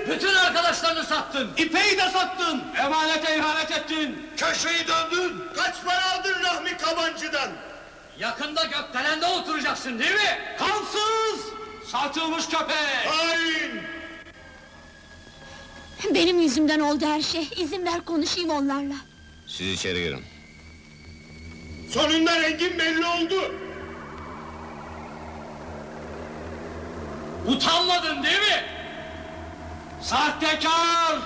Bütün arkadaşlarını sattın. İpeyi de sattın. Emanete ihanet ettin. Köşeyi döndün. Kaç para aldın Rahmi Kabancı'dan? Yakında gökdelende oturacaksın değil mi? Kansız. Satılmış köpek. Hain! Benim yüzümden oldu her şey. İzin ver konuşayım onlarla. Siz içeri girin. Sonunda rengin belli oldu. Utanmadın değil mi? Sahtekar.